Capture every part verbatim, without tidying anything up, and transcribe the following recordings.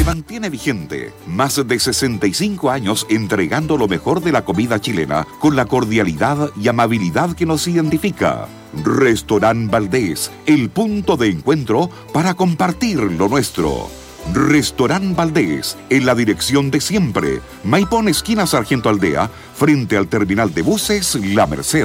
mantiene vigente. Más de sesenta y cinco años entregando lo mejor de la comida chilena con la cordialidad y amabilidad que nos identifica. Restaurant Valdés, el punto de encuentro para compartir lo nuestro. Restaurant Valdés, en la dirección de siempre. Maipón, esquina Sargento Aldea, frente al terminal de buses La Merced.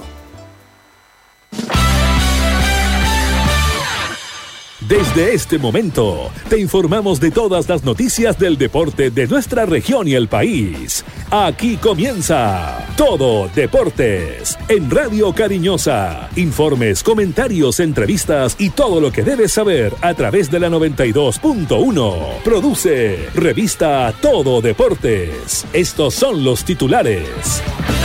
Desde este momento, te informamos de todas las noticias del deporte de nuestra región y el país. Aquí comienza Todo Deportes, en Radio Cariñosa. Informes, comentarios, entrevistas y todo lo que debes saber a través de la noventa y dos punto uno. Produce Revista Todo Deportes. Estos son los titulares.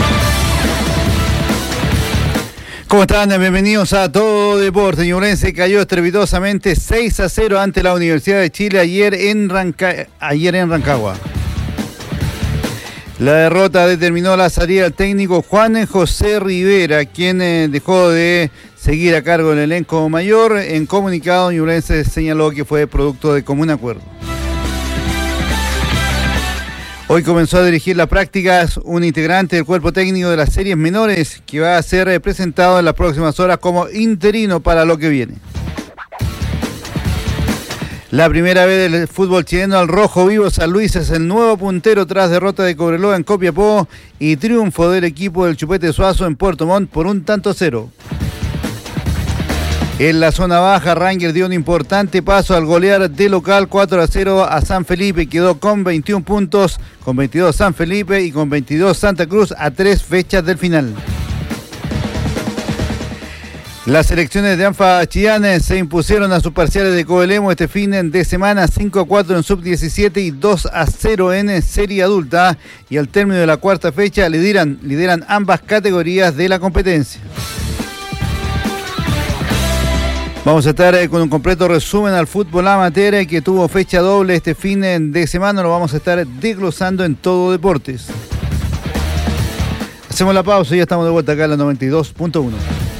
¿Cómo están? Bienvenidos a Todo Deporte. Ñublense cayó estrepitosamente seis a cero ante la Universidad de Chile ayer en, Ranca... ayer en Rancagua. La derrota determinó la salida del técnico Juan José Rivera, quien eh, dejó de seguir a cargo del elenco mayor. En comunicado, Ñublense señaló que fue producto de común acuerdo. Hoy comenzó a dirigir las prácticas un integrante del cuerpo técnico de las series menores que va a ser presentado en las próximas horas como interino para lo que viene. La primera vez del fútbol chileno al rojo vivo, San Luis es el nuevo puntero tras derrota de Cobreloa en Copiapó y triunfo del equipo del Chupete Suazo en Puerto Montt por un tanto a cero. En la zona baja, Rangers dio un importante paso al golear de local cuatro a cero a San Felipe. Quedó con veintiún puntos, con veintidós San Felipe y con veintidós Santa Cruz a tres fechas del final. Las selecciones de ANFA Chillán se impusieron a sus parciales de Coelemo este fin de semana, cinco a cuatro en sub diecisiete y dos a cero en serie adulta. Y al término de la cuarta fecha lideran, lideran ambas categorías de la competencia. Vamos a estar eh, con un completo resumen al fútbol amateur eh, que tuvo fecha doble este fin de semana. Lo vamos a estar desglosando en Todo Deportes. Hacemos la pausa y ya estamos de vuelta acá en la noventa y dos punto uno.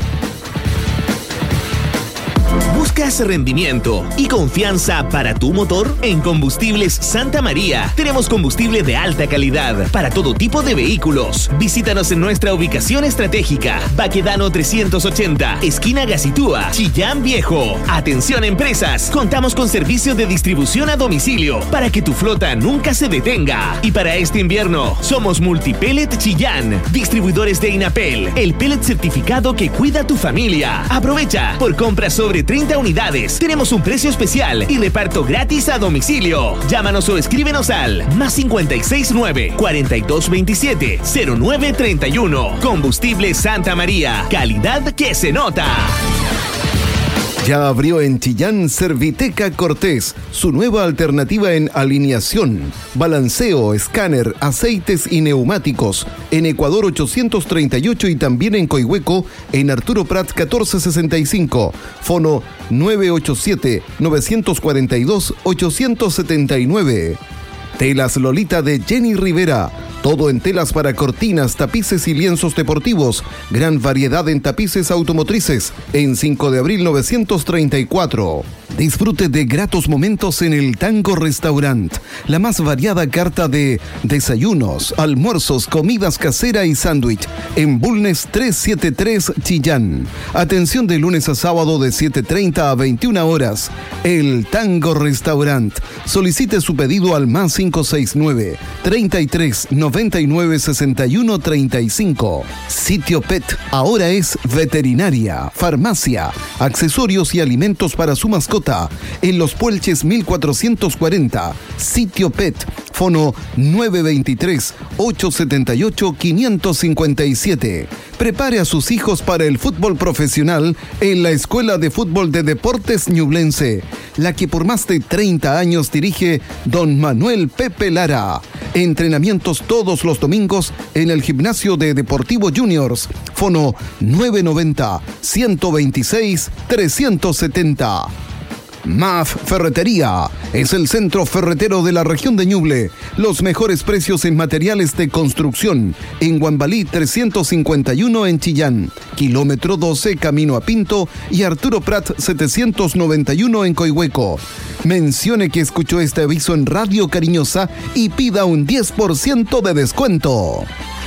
¿Buscas rendimiento y confianza para tu motor? En Combustibles Santa María tenemos combustible de alta calidad para todo tipo de vehículos. Visítanos en nuestra ubicación estratégica, Baquedano trescientos ochenta, esquina Gacitúa, Chillán Viejo. Atención empresas, contamos con servicio de distribución a domicilio para que tu flota nunca se detenga. Y para este invierno, somos Multipellet Chillán, distribuidores de Inapel, el pellet certificado que cuida tu familia. Aprovecha, por compras sobre treinta unidades, tenemos un precio especial y reparto gratis a domicilio. Llámanos o escríbenos al más cincuenta y seis nueve, cuarenta y dos veintisiete, cero nueve treinta y uno. Combustible Santa María, calidad que se nota. Ya abrió en Chillán Serviteca Cortés, su nueva alternativa en alineación, balanceo, escáner, aceites y neumáticos. En Ecuador ochocientos treinta y ocho y también en Coihueco, en Arturo Prat catorce sesenta y cinco. Fono nueve ocho siete, nueve cuatro dos, ocho siete nueve. Telas Lolita de Jenny Rivera. Todo en telas para cortinas, tapices y lienzos deportivos. Gran variedad en tapices automotrices. En cinco de abril novecientos treinta y cuatro. Disfrute de gratos momentos en el Tango Restaurant. La más variada carta de desayunos, almuerzos, comidas casera y sándwich. En Bulnes trescientos setenta y tres Chillán. Atención de lunes a sábado de siete treinta a veintiuna horas. El Tango Restaurant. Solicite su pedido al más cinco seis nueve, treinta y tres, noventa y nueve, sesenta y uno, treinta y cinco. Sitio Pet ahora es veterinaria, farmacia, accesorios y alimentos para su mascota. En Los Puelches mil cuatrocientos cuarenta. Sitio Pet. Fono nueve veintitrés, ochocientos setenta y ocho, quinientos cincuenta y siete. Prepare a sus hijos para el fútbol profesional en la Escuela de Fútbol de Deportes Ñublense, la que por más de treinta años dirige don Manuel Pepe Lara. Entrenamientos todos los domingos en el gimnasio de Deportivo Juniors. Fono nueve noventa, ciento veintiséis, trescientos setenta. M A F Ferretería es el centro ferretero de la región de Ñuble. Los mejores precios en materiales de construcción. En Guambalí trescientos cincuenta y uno en Chillán, kilómetro doce camino a Pinto, y Arturo Prat setecientos noventa y uno en Coihueco. Mencione que escuchó este aviso en Radio Cariñosa y pida un diez por ciento de descuento.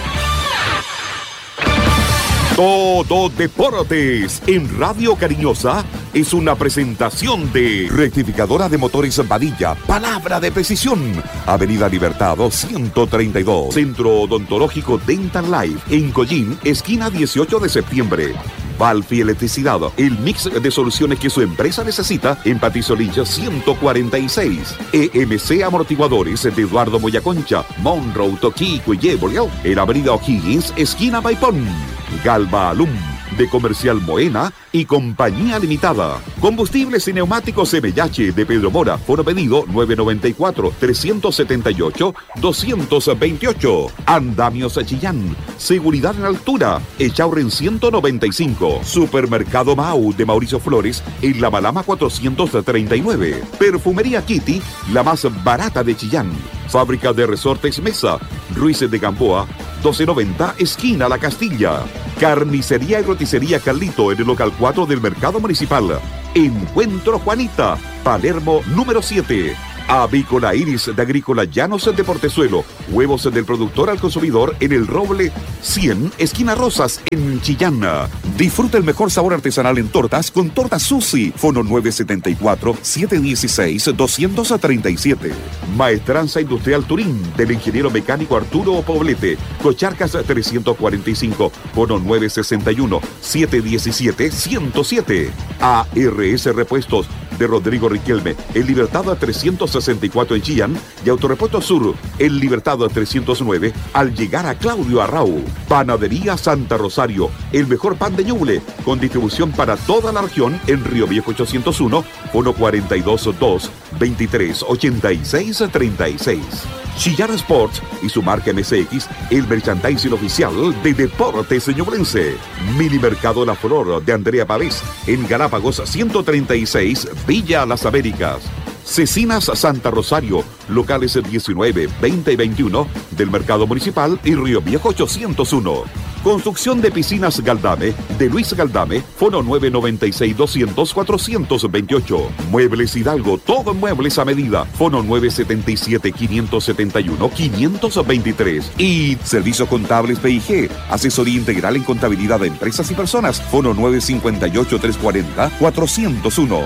Todo Deportes en Radio Cariñosa es una presentación de Rectificadora de Motores Badilla, palabra de precisión. Avenida Libertad ciento treinta y dos, Centro Odontológico Dental Life, en Collín, esquina dieciocho de septiembre. Valfi Electricidad, el mix de soluciones que su empresa necesita en Patricio Lynch ciento cuarenta y seis. E M C Amortiguadores de Eduardo Moyaconcha, Monroe, Toquico y Yeboleó, en Avenida O'Higgins, esquina Maipón. Galva Alum, de Comercial Moena y Compañía Limitada. Combustibles y neumáticos M H de Pedro Mora. Foro pedido nueve noventa y cuatro, trescientos setenta y ocho, doscientos veintiocho. Andamios Chillán. Seguridad en altura. Echauren ciento noventa y cinco. Supermercado Mau de Mauricio Flores en La Malama cuatrocientos treinta y nueve. Perfumería Kitty, la más barata de Chillán. Fábrica de Resortes Mesa. Ruiz de Gamboa, doce noventa, esquina La Castilla. Carnicería y roticería Carlito en el local cuatro del Mercado Municipal. Encuentro Juanita, Palermo número siete. Avícola Iris de Agrícola Llanos de Portezuelo. Huevos del productor al consumidor en el Roble cien, esquina Rosas, en Chillán. Disfruta el mejor sabor artesanal en tortas con Tortas Susi. Fono nueve setenta y cuatro, setecientos dieciséis, doscientos treinta y siete. Maestranza Industrial Turín del ingeniero mecánico Arturo Poblete. Cocharcas trescientos cuarenta y cinco. Fono nueve sesenta y uno, setecientos diecisiete, ciento siete. A R S Repuestos de Rodrigo Riquelme, en Libertad trescientos sesenta y cuatro en Chillán, y Autorepuesto Sur, en Libertad trescientos nueve, al llegar a Claudio Arrau. Panadería Santa Rosario, el mejor pan de Ñuble, con distribución para toda la región en Río Viejo ochocientos uno, fono cuarenta y dos, dos, veintitrés, ochenta y seis, treinta y seis. Chillán Sports y su marca M C X, el merchandising oficial de Deportes Ñublense. Mini Mercado La Flor de Andrea Pavés, en Galápagos ciento treinta y seis, Villa Las Américas. Cecinas Santa Rosario, locales diecinueve, veinte y veintiuno del Mercado Municipal y Río Viejo ochocientos uno. Construcción de piscinas Galdame, de Luis Galdame, fono nueve noventa y seis, doscientos, cuatrocientos veintiocho. Muebles Hidalgo, todo en muebles a medida, fono nueve setenta y siete, quinientos setenta y uno, quinientos veintitrés. Y Servicios Contables P I G, asesoría integral en contabilidad de empresas y personas, fono nueve cincuenta y ocho, trescientos cuarenta, cuatrocientos uno.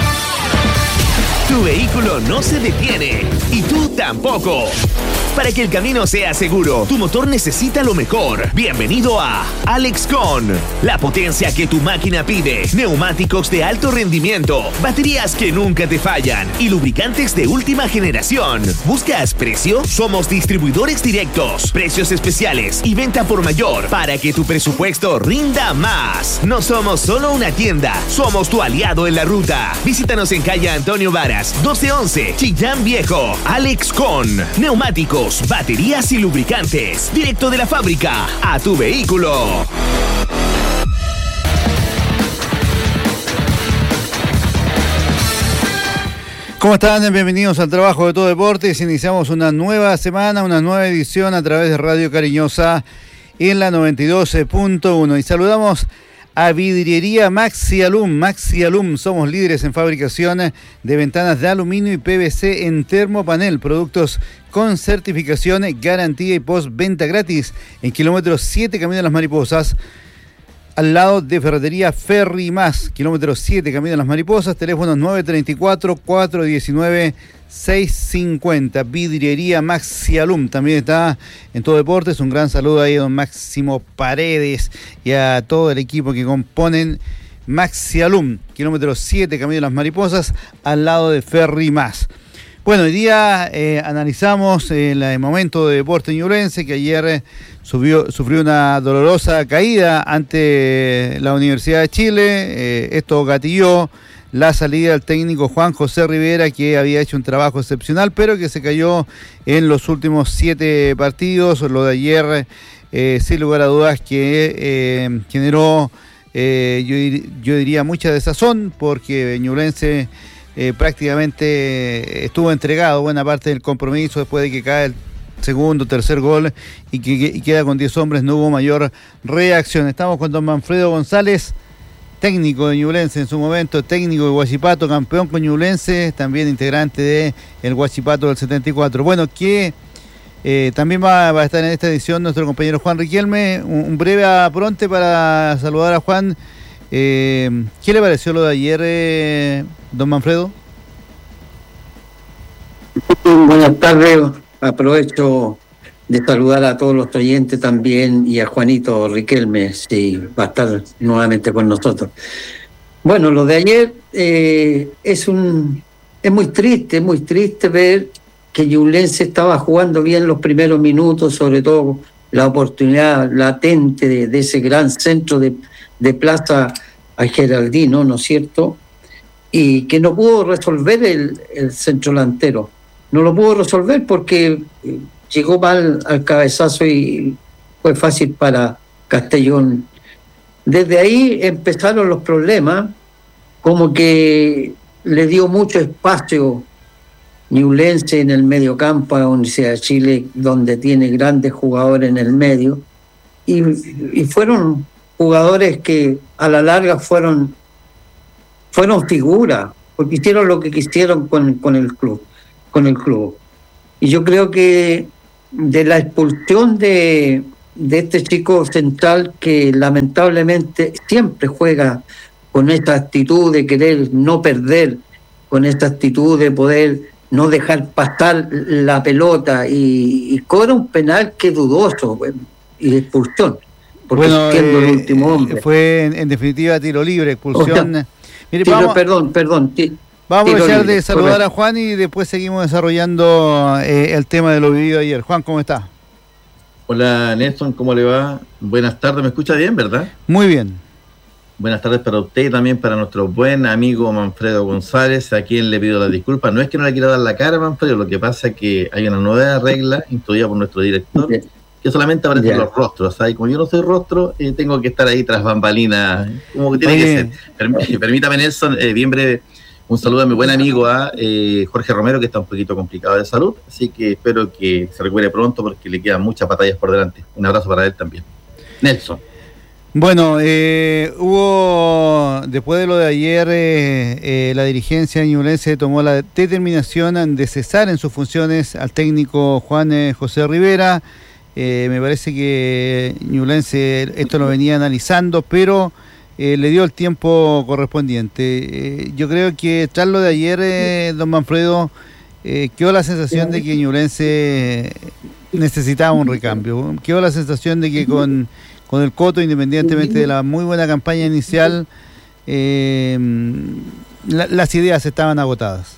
Tu vehículo no se detiene y tú tampoco. Para que el camino sea seguro, tu motor necesita lo mejor. Bienvenido a Alexcon, la potencia que tu máquina pide. Neumáticos de alto rendimiento, baterías que nunca te fallan y lubricantes de última generación. ¿Buscas precio? Somos distribuidores directos, precios especiales y venta por mayor para que tu presupuesto rinda más. No somos solo una tienda, somos tu aliado en la ruta. Visítanos en calle Antonio Varas, doce once, Chillán Viejo. Alexcon, neumáticos, baterías y lubricantes, directo de la fábrica a tu vehículo. ¿Cómo están? Bienvenidos al Trabajo de Todo Deportes. Iniciamos una nueva semana, una nueva edición a través de Radio Cariñosa en la noventa y dos punto uno. Y saludamos a Vidriería Maxi Alum. Maxi Alum, somos líderes en fabricación de ventanas de aluminio y P V C en termopanel, productos con certificación, garantía y postventa gratis en kilómetro siete, Camino de las Mariposas, al lado de Ferretería Ferry Más, kilómetro siete, Camino de las Mariposas, teléfono nueve treinta y cuatro, cuatrocientos diecinueve, seiscientos cincuenta. Vidriería Maxi Alum también está en Todo Deportes. Un gran saludo ahí a don Máximo Paredes y a todo el equipo que componen Maxi Alum, kilómetro siete, Camino de las Mariposas, al lado de Ferry Más. Bueno, hoy día eh, analizamos el, el momento de Deportes Ñublense, que ayer eh, subió, sufrió una dolorosa caída ante la Universidad de Chile. Eh, esto gatilló la salida del técnico Juan José Rivera, que había hecho un trabajo excepcional, pero que se cayó en los últimos siete partidos. Lo de ayer, eh, sin lugar a dudas, que eh, generó, eh, yo, yo diría, mucha desazón, porque Ñublense eh, prácticamente estuvo entregado buena parte del compromiso después de que cae el segundo, tercer gol y que y queda con diez hombres, no hubo mayor reacción. Estamos con don Manfredo González, técnico de Ñublense en su momento, técnico de Huachipato, campeón con Ñublense, también integrante de el Huachipato del setenta y cuatro. Bueno, que eh, también va, va a estar en esta edición nuestro compañero Juan Riquelme. Un, un breve apronte para saludar a Juan. Eh, ¿Qué le pareció lo de ayer, eh, don Manfredo? Buenas tardes. Aprovecho de saludar a todos los oyentes también y a Juanito Riquelme, si va a estar nuevamente con nosotros. Bueno, lo de ayer eh, es un es muy triste, muy triste ver que Ñublense estaba jugando bien los primeros minutos, sobre todo la oportunidad latente de, de ese gran centro de, de Plaza a Geraldino, ¿no es cierto? Y que no pudo resolver el, el centro delantero. No lo pudo resolver porque llegó mal al cabezazo y fue fácil para Castellón. Desde ahí empezaron los problemas, como que le dio mucho espacio Ñublense en el mediocampo a la Universidad de Chile, donde tiene grandes jugadores en el medio, y, y fueron jugadores que a la larga fueron, fueron figuras, porque hicieron lo que quisieron con, con el club. con el club. Y yo creo que de la expulsión de, de este chico central que lamentablemente siempre juega con esta actitud de querer no perder, con esta actitud de poder no dejar pasar la pelota y, y cobra un penal que dudoso, bueno, y de expulsión, porque bueno, siendo eh, el último hombre. Fue en, en definitiva tiro libre, expulsión. O sea, Mire, tiro, vamos, perdón, perdón. T- Vamos a aprovechar libre, de saludar correcto. a Juan y después seguimos desarrollando eh, el tema de lo vivido ayer. Juan, ¿cómo está? Hola Nelson, ¿cómo le va? Buenas tardes, ¿me escucha bien, verdad? Muy bien. Buenas tardes para usted y también para nuestro buen amigo Manfredo González, a quien le pido las disculpas. No es que no le quiera dar la cara, Manfredo, lo que pasa es que hay una nueva regla introducida por nuestro director, que solamente aparecen Yeah. los rostros. ¿Sabes? Como yo no soy rostro, eh, tengo que estar ahí tras bambalinas, como que tiene Oye. que ser. Perm- Permítame, Nelson, eh, bien breve. Un saludo a mi buen amigo a eh, Jorge Romero, que está un poquito complicado de salud, así que espero que se recupere pronto porque le quedan muchas batallas por delante. Un abrazo para él también. Nelson. Bueno, eh, hubo, después de lo de ayer, eh, eh, la dirigencia de Ñublense tomó la determinación de cesar en sus funciones al técnico Juan eh, José Rivera. Eh, me parece que Ñublense esto lo venía analizando, pero Eh, le dio el tiempo correspondiente. Eh, yo creo que tras lo de ayer, eh, don Manfredo, eh, quedó la sensación de que Ñublense necesitaba un recambio. Quedó la sensación de que con, con el Coto, independientemente de la muy buena campaña inicial, eh, la, las ideas estaban agotadas.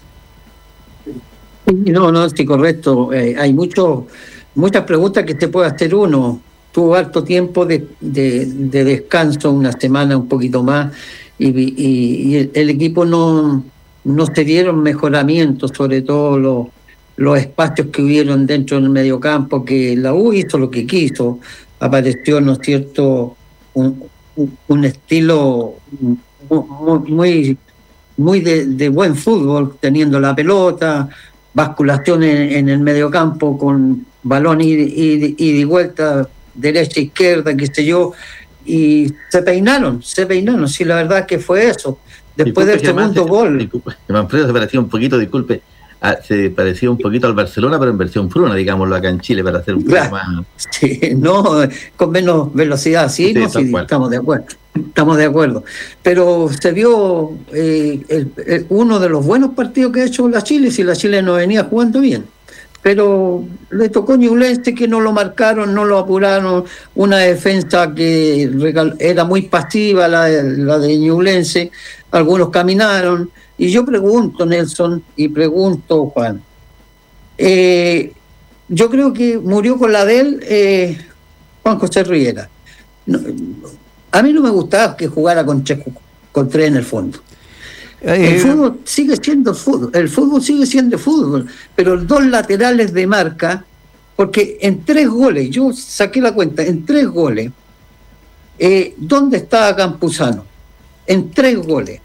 No, no, sí, correcto. Eh, hay mucho, muchas preguntas que se puede hacer uno. Tuvo harto tiempo de, de, de descanso, una semana, un poquito más, y, y, y el, el equipo no, no se dieron mejoramientos, sobre todo los, los espacios que hubieron dentro del mediocampo, que la U hizo lo que quiso. Apareció, ¿no es cierto?, un, un, un estilo muy, muy, muy de, de buen fútbol, teniendo la pelota, basculación en, en el mediocampo con balón y, y, y de vuelta, derecha, izquierda, qué sé yo, y se peinaron, se peinaron, sí, la verdad que fue eso. Después Disculpe, del segundo Germán, gol. Disculpe, Manfredo se parecía un poquito, disculpe, a, se parecía un poquito al Barcelona, pero en versión fruna, digámoslo acá en Chile, para hacer un poco Claro. más. Sí, no, con menos velocidad, sí, Sí, no, tal sí, cual. estamos de acuerdo, estamos de acuerdo. Pero se vio eh, el, el- uno de los buenos partidos que ha hecho la Chile, si la Chile no venía jugando bien. Pero le tocó Ñublense, que no lo marcaron, no lo apuraron, una defensa que regal- era muy pasiva, la de, la de Ñublense, algunos caminaron. Y yo pregunto, Nelson, y pregunto, Juan, eh, yo creo que murió con la de él eh, Juan José Rivera. No, a mí no me gustaba que jugara con tres, con tres en el fondo. Eh, El fútbol sigue siendo fútbol, el fútbol sigue siendo fútbol, pero dos laterales de marca, porque en tres goles, yo saqué la cuenta, en tres goles, eh, ¿dónde estaba Campuzano? En tres goles.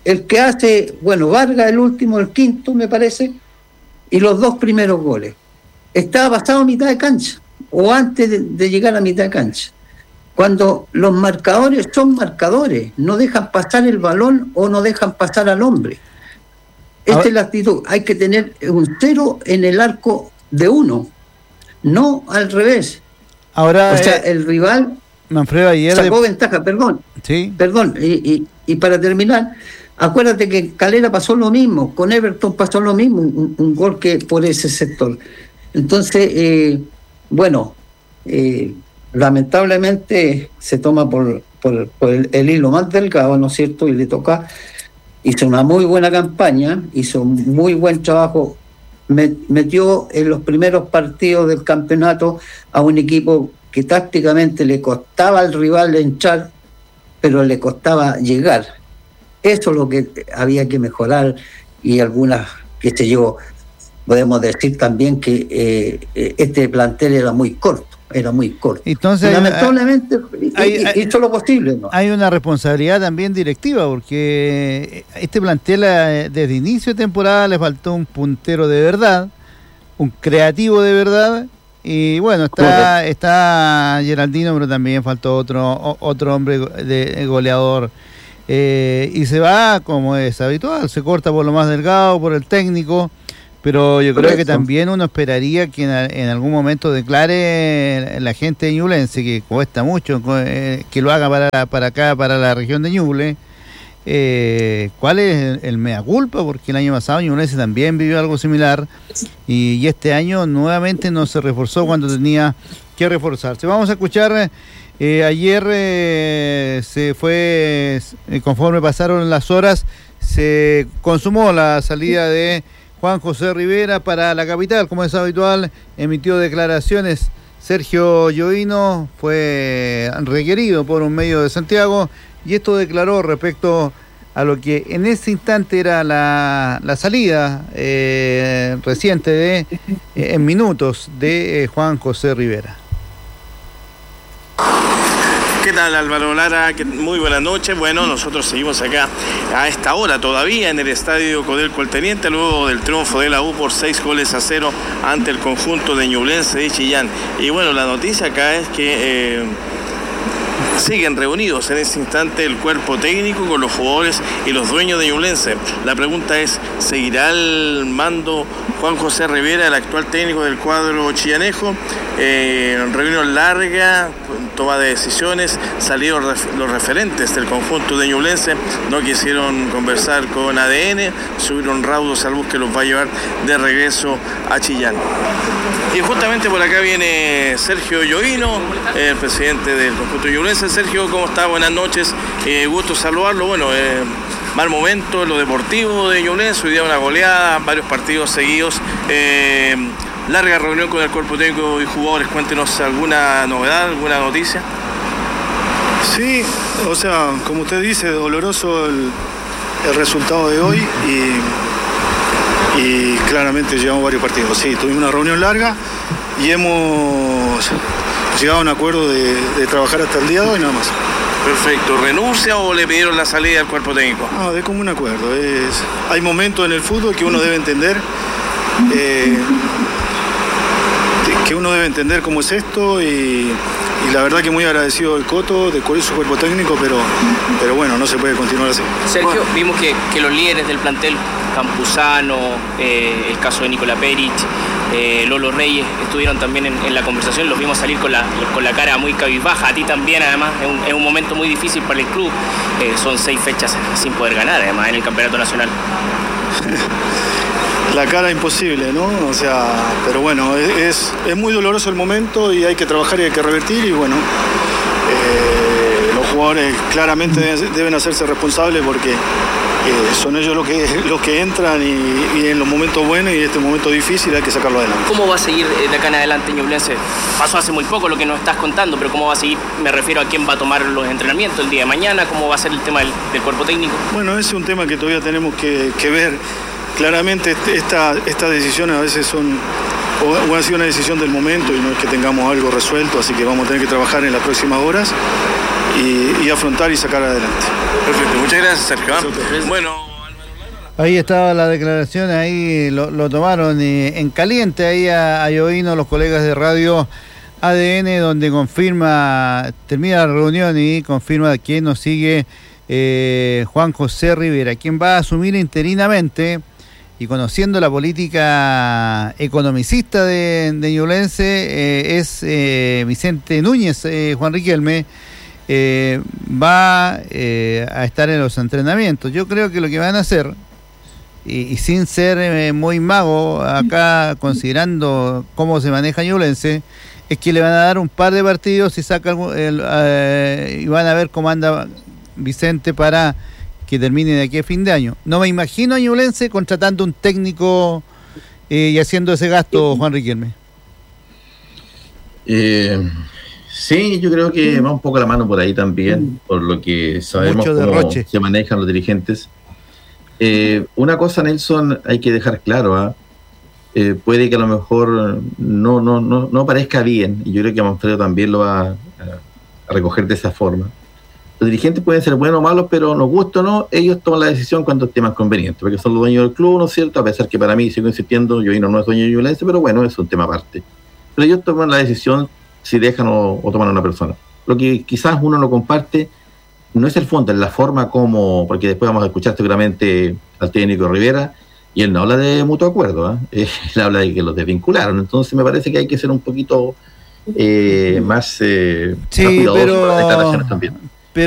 el que hace, bueno, Vargas el último, el quinto me parece, y los dos primeros goles. Estaba pasado a mitad de cancha, o antes de, de llegar a mitad de cancha. Cuando los marcadores son marcadores, no dejan pasar el balón o no dejan pasar al hombre. Esta es la actitud. Hay que tener un cero en el arco de uno, no al revés. Ahora, o sea, eh, el rival Manfredo ayer sacó de... ventaja, perdón. Sí. Perdón, y, y, y para terminar, acuérdate que Calera pasó lo mismo, con Everton pasó lo mismo, un, un gol que por ese sector. Entonces, eh, bueno, eh, lamentablemente se toma por, por, por el, el hilo más delgado, ¿no es cierto? Y le toca, hizo una muy buena campaña, hizo un muy buen trabajo, metió en los primeros partidos del campeonato a un equipo que tácticamente le costaba al rival entrar, pero le costaba llegar. Eso es lo que había que mejorar, y algunas, qué sé yo, podemos decir también que eh, este plantel era muy corto, era muy corto. Entonces, y lamentablemente hay, hay, hizo lo posible, ¿no? Hay una responsabilidad también directiva, porque este plantel desde inicio de temporada le faltó un puntero de verdad, un creativo de verdad, y bueno, está está Geraldino, pero también faltó otro otro hombre de goleador. Eh, y se va como es habitual, se corta por lo más delgado, por el técnico, pero yo creo Correcto. que también uno esperaría que en, en algún momento declare la gente de Ñublense, que cuesta mucho eh, que lo haga para, para acá, para la región de Ñuble, eh, cuál es el, el mea culpa, porque el año pasado Ñublense también vivió algo similar, y, y este año nuevamente no se reforzó cuando tenía que reforzarse. Vamos a escuchar... Eh, ayer eh, se fue, eh, conforme pasaron las horas, se consumó la salida de Juan José Rivera para la capital, como es habitual, emitió declaraciones. Sergio Llovino fue requerido por un medio de Santiago y esto declaró respecto a lo que en ese instante era la, la salida eh, reciente de eh, en minutos de eh, Juan José Rivera. ¿Qué tal, Álvaro Lara? Muy buenas noches. Bueno, nosotros seguimos acá a esta hora todavía en el estadio Codelco El Teniente, luego del triunfo de la U por seis goles a cero ante el conjunto de Ñublense de Chillán. Y bueno, la noticia acá es que eh, siguen reunidos en este instante el cuerpo técnico con los jugadores y los dueños de Ñublense. La pregunta es, ¿seguirá al mando Juan José Rivera, el actual técnico del cuadro chillanejo? Eh, reunión larga, toma de decisiones, salieron los referentes del conjunto de Ñublense, no quisieron conversar con A D N, subieron raudos al bus que los va a llevar de regreso a Chillán. Y justamente por acá viene Sergio Llovino, el presidente del conjunto de Ñublense. Sergio, ¿cómo está? Buenas noches, eh, gusto saludarlo. Bueno, eh, mal momento en lo deportivo de Ñublense, hoy día una goleada, varios partidos seguidos. Eh, larga reunión con el cuerpo técnico y jugadores, cuéntenos alguna novedad, alguna noticia. Sí, o sea, como usted dice, doloroso el, el resultado de hoy y, y claramente llevamos varios partidos. Sí, tuvimos una reunión larga y hemos llegado a un acuerdo de, de trabajar hasta el día de hoy nada más. Perfecto. ¿Renuncia o le pidieron la salida al cuerpo técnico? No, de común acuerdo. Es, hay momentos en el fútbol que uno debe entender. Eh, que uno debe entender cómo es esto y, y la verdad que muy agradecido del Coto, de su cuerpo técnico, pero, pero bueno, no se puede continuar así. Sergio, bueno, vimos que, que los líderes del plantel, Campuzano, eh, el caso de Nicolás Perich, eh, Lolo Reyes, estuvieron también en, en la conversación, los vimos salir con la, con la cara muy cabizbaja, a ti también además, es un, es un momento muy difícil para el club, eh, son seis fechas sin poder ganar además en el campeonato nacional. La cara imposible, ¿no? O sea, pero bueno, es, es muy doloroso el momento y hay que trabajar y hay que revertir y bueno, eh, los jugadores claramente deben, deben hacerse responsables porque eh, son ellos los que, los que entran y, y en los momentos buenos y en este momento difícil hay que sacarlo adelante. ¿Cómo va a seguir de acá en adelante Ñublense? Pasó hace muy poco lo que nos estás contando, pero ¿cómo va a seguir? Me refiero a quién va a tomar los entrenamientos el día de mañana, ¿cómo va a ser el tema del, del cuerpo técnico? Bueno, ese es un tema que todavía tenemos que, que ver. Claramente esta, estas decisiones a veces son, o ha sido una decisión del momento y no es que tengamos algo resuelto, así que vamos a tener que trabajar en las próximas horas y, y afrontar y sacar adelante. Perfecto, muchas gracias, Sergio. Bueno, ahí estaba la declaración, ahí lo, lo tomaron eh, en caliente ahí a, a Llovino, los colegas de radio A D N, donde confirma, termina la reunión y confirma que nos sigue eh, Juan José Rivera, quien va a asumir interinamente, y conociendo la política economicista de, de Ñublense, eh, es eh, Vicente Núñez, eh, Juan Riquelme, eh, va eh, a estar en los entrenamientos. Yo creo que lo que van a hacer, y, y sin ser eh, muy mago acá, considerando cómo se maneja Ñublense, es que le van a dar un par de partidos y saca el, el, eh, y van a ver cómo anda Vicente para que termine de aquí a fin de año. No me imagino a Ñublense contratando un técnico eh, y haciendo ese gasto, Juan Riquelme. Eh, sí, yo creo que va un poco la mano por ahí también, por lo que sabemos cómo se manejan los dirigentes. Eh, una cosa, Nelson, hay que dejar claro, ¿ah? Eh, puede que a lo mejor no, no, no, no parezca bien, y yo creo que Manfredo también lo va a, a recoger de esa forma. Los dirigentes pueden ser buenos o malos, pero nos gusta o no, ellos toman la decisión cuando es más conveniente, porque son los dueños del club, ¿no es cierto? A pesar que para mí, sigo insistiendo, yo no es dueño de Ñublense, pero bueno, es un tema aparte. Pero ellos toman la decisión si dejan o, o toman a una persona. Lo que quizás uno no comparte no es el fondo, es la forma como, porque después vamos a escuchar seguramente al técnico Rivera, y él no habla de mutuo acuerdo, ¿eh? Él habla de que los desvincularon. Entonces me parece que hay que ser un poquito eh, más, eh, sí, más cuidadoso pero, con las declaraciones también.